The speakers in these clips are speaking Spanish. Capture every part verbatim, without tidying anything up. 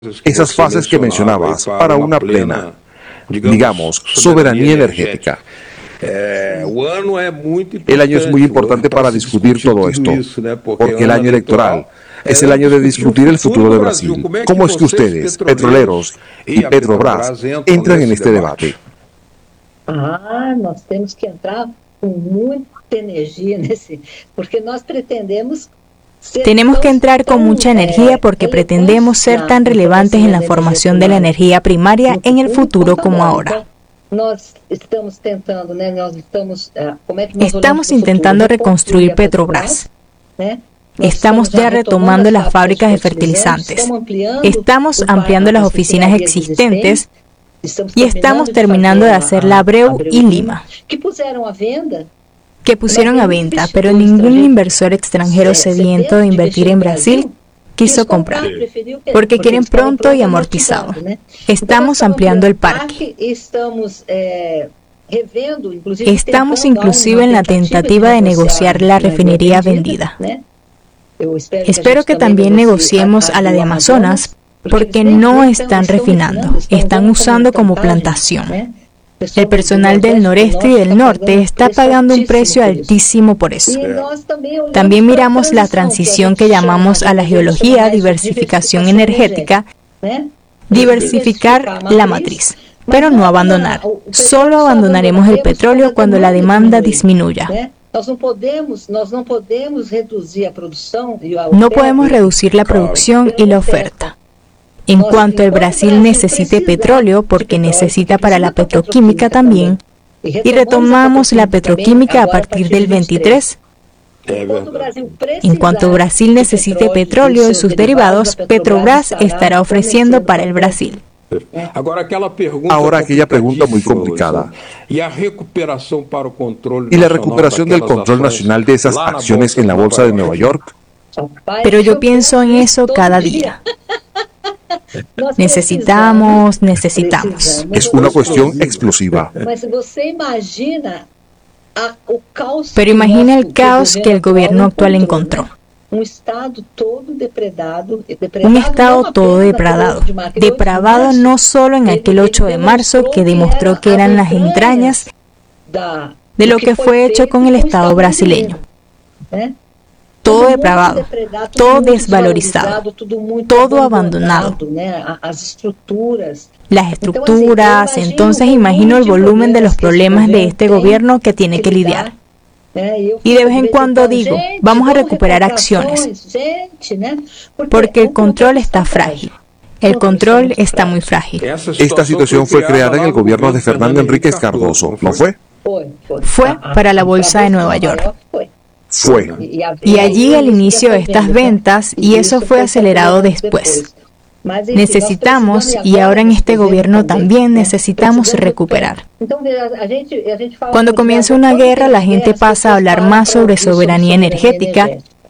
esas fases que mencionabas para una plena, digamos, soberanía energética. El año es muy importante para discutir todo esto, porque el año electoral es el año de discutir el futuro de Brasil. ¿Cómo es que ustedes, petroleros y Petrobras, entran en este debate? Ah, nós temos que entrar com muita energia nesse, porque nós pretendemos Tenemos que entrar con mucha energía porque pretendemos ser tan relevantes en la formación de la energía primaria en el futuro como ahora. Estamos intentando reconstruir Petrobras. Estamos ya retomando las fábricas de fertilizantes. Estamos ampliando las oficinas existentes y estamos terminando de hacer la Abreu y Lima, que pusieron a venta, pero ningún inversor extranjero sediento de invertir en Brasil quiso comprar, porque quieren pronto y amortizado. Estamos ampliando el parque. Estamos inclusive en la tentativa de negociar la refinería vendida. Espero que también negociemos a la de Amazonas, porque no están refinando, están usando como plantación. El personal del noreste y del norte está pagando un precio altísimo por eso. También miramos la transición que llamamos a la geología, diversificación energética, diversificar la matriz, pero no abandonar. Solo abandonaremos el petróleo cuando la demanda disminuya. No podemos reducir la producción y la oferta. En cuanto el Brasil necesite petróleo, porque necesita para la petroquímica también, y retomamos la petroquímica a partir del veintitrés, en cuanto Brasil necesite petróleo y sus derivados, Petrobras estará ofreciendo para el Brasil. Ahora aquella pregunta muy complicada. ¿Y la recuperación del control nacional de esas acciones en la Bolsa de Nueva York? Pero yo pienso en eso cada día. Necesitamos, necesitamos. Es una cuestión explosiva. Pero imagina el caos que el gobierno actual encontró. Un estado todo depredado. Depravado no solo en aquel ocho de marzo que demostró que eran las entrañas de lo que fue hecho con el Estado brasileño. Todo depravado, todo desvalorizado, todo abandonado. Las estructuras, entonces imagino el volumen de los problemas de este gobierno que tiene que lidiar. Y de vez en cuando digo, vamos a recuperar acciones, porque el control está frágil. El control está muy frágil. Esta situación fue creada en el gobierno de Fernando Enríquez Cardoso, ¿no fue? Fue para la Bolsa de Nueva York. Fue. Y allí el inicio de estas ventas, y eso fue acelerado después. Necesitamos, y ahora en este gobierno también necesitamos recuperar. Cuando comienza una guerra, la gente pasa a hablar más sobre soberanía energética,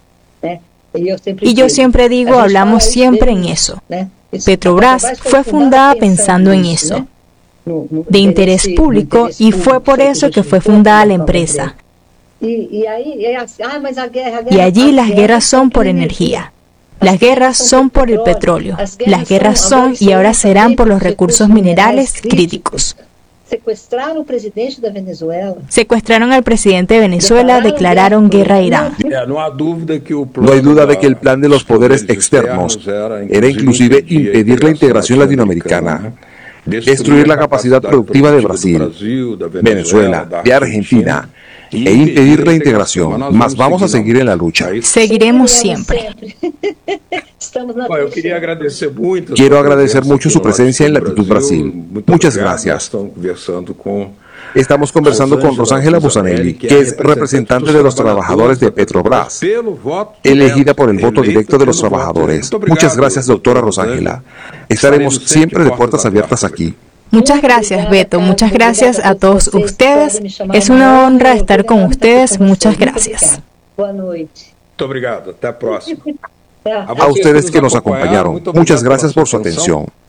y yo siempre digo, hablamos siempre en eso. Petrobras fue fundada pensando en eso, de interés público, y fue por eso que fue fundada la empresa. Y allí las guerras son por energía. Las guerras son por el petróleo. Las guerras son y ahora serán por los recursos minerales críticos. Secuestraron al presidente de Venezuela, declararon guerra a Irán. No hay duda de que el plan de los poderes externos era inclusive impedir la integración latinoamericana, destruir la capacidad productiva de Brasil, Venezuela, de Argentina, e impedir la integración, mas vamos a seguir en la lucha. Seguiremos siempre. Quiero agradecer mucho su presencia en Latitud Brasil. Muchas gracias. Estamos conversando con Rosángela Bussanelli, que es representante de los trabajadores de Petrobras, elegida por el voto directo de los trabajadores. Muchas gracias, doctora Rosángela. Estaremos siempre de puertas abiertas aquí. Muchas gracias, Beto. Muchas gracias a todos ustedes. Es una honra estar con ustedes. Muchas gracias. A ustedes que nos acompañaron, muchas gracias por su atención.